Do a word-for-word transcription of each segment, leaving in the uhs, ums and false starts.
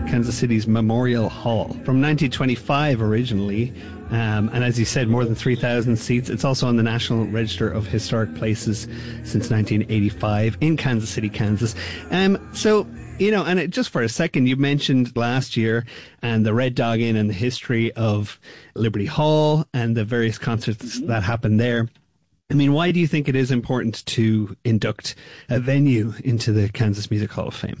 Kansas City's Memorial Hall. From nineteen twenty-five originally, um, and as you said, more than three thousand seats. It's also on the National Register of Historic Places since nineteen eighty-five in Kansas City, Kansas. Um, so, you know, and it, just for a second, you mentioned last year and the Red Dog Inn and the history of Liberty Hall and the various concerts mm-hmm. that happened there. I mean, why do you think it is important to induct a venue into the Kansas Music Hall of Fame?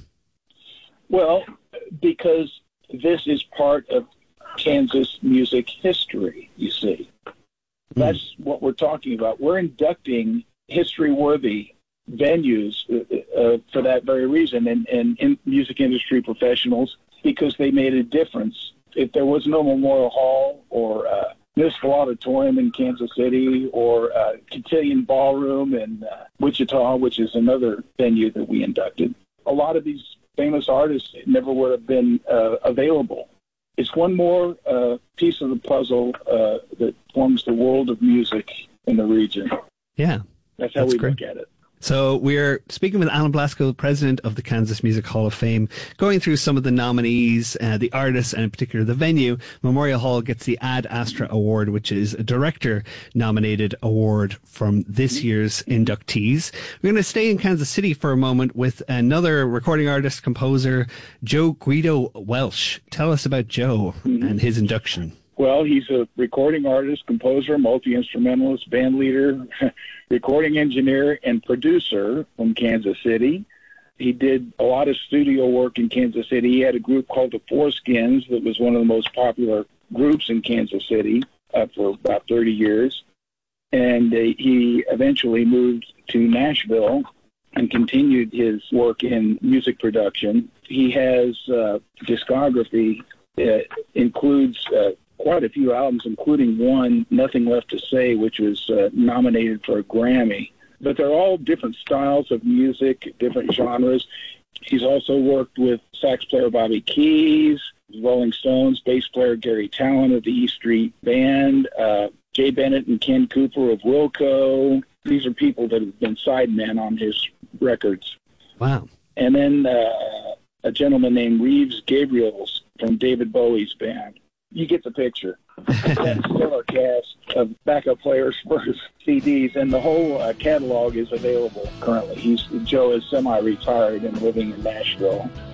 Well, because this is part of Kansas music history, you see. That's mm. what we're talking about. We're inducting history-worthy venues uh, uh, for that very reason, and, and in music industry professionals, because they made a difference. If there was no Memorial Hall or uh, Municipal Auditorium in Kansas City or uh, Cotillion Ballroom in uh, Wichita, which is another venue that we inducted, a lot of these famous artists never would have been uh, available. It's one more uh, piece of the puzzle uh, that forms the world of music in the region. Yeah. That's how that's we great. look at it. So we're speaking with Alan Blasco, president of the Kansas Music Hall of Fame, going through some of the nominees, uh, the artists, and in particular the venue. Memorial Hall gets the Ad Astra Award, which is a director-nominated award from this year's inductees. We're going to stay in Kansas City for a moment with another recording artist, composer, Joe Guido Welch. Tell us about Joe mm-hmm. and his induction. Well, he's a recording artist, composer, multi-instrumentalist, band leader, recording engineer, and producer from Kansas City. He did a lot of studio work in Kansas City. He had a group called the Foreskins that was one of the most popular groups in Kansas City uh, for about thirty years. And uh, he eventually moved to Nashville and continued his work in music production. He has uh, discography that includes uh, quite a few albums, including one, Nothing Left to Say, which was uh, nominated for a Grammy. But they're all different styles of music, different genres. He's also worked with sax player Bobby Keys, Rolling Stones, bass player Gary Tallon of the E Street Band, uh, Jay Bennett and Ken Cooper of Wilco. These are people that have been sidemen on his records. Wow. And then uh, a gentleman named Reeves Gabriels from David Bowie's band. You get the picture. That's still a cast of backup players for his C Ds, and the whole uh, catalog is available currently. He's Joe is semi-retired and living in Nashville.